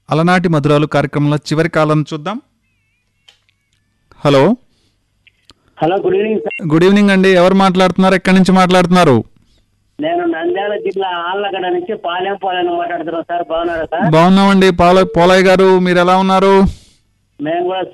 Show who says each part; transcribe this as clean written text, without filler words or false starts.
Speaker 1: అలనాటి మధురాలు కార్యక్రమంలో చివరి కాలం చూద్దాం. Hello
Speaker 2: hello, good evening sir.
Speaker 1: Good evening అండి. ఎవరు మాట్లాడుతున్నారు? ఎక్కడి నుంచి మాట్లాడుతున్నారు?
Speaker 2: నేను నంద్యాల జిల్లా ఆళ్ళగడ్డ నుంచి పాలెం మాట్లాడుతున్నాను సార్. బాగున్నారా సార్?
Speaker 1: బాగున్నామండి. పోలయ్య గారు, మీరు ఎలా ఉన్నారు?
Speaker 2: మేము కూడా